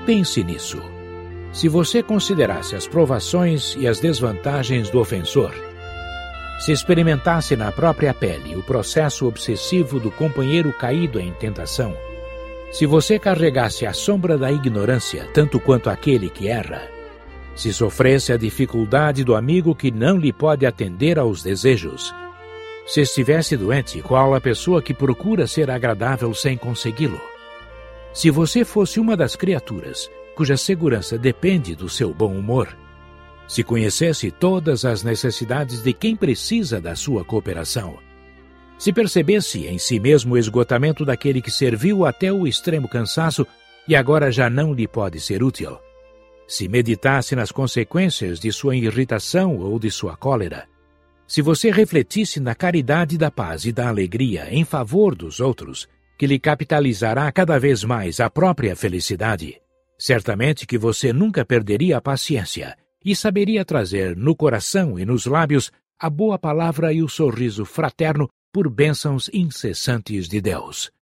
Pense nisso. Se você considerasse as provações e as desvantagens do ofensor, se experimentasse na própria pele o processo obsessivo do companheiro caído em tentação, se você carregasse a sombra da ignorância tanto quanto aquele que erra, se sofresse a dificuldade do amigo que não lhe pode atender aos desejos, se estivesse doente, qual a pessoa que procura ser agradável sem consegui-lo, se você fosse uma das criaturas cuja segurança depende do seu bom humor, se conhecesse todas as necessidades de quem precisa da sua cooperação, se percebesse em si mesmo o esgotamento daquele que serviu até o extremo cansaço e agora já não lhe pode ser útil, se meditasse nas consequências de sua irritação ou de sua cólera, se você refletisse na caridade da paz e da alegria em favor dos outros, que lhe capitalizará cada vez mais a própria felicidade, certamente que você nunca perderia a paciência e saberia trazer no coração e nos lábios a boa palavra e o sorriso fraterno por bênçãos incessantes de Deus.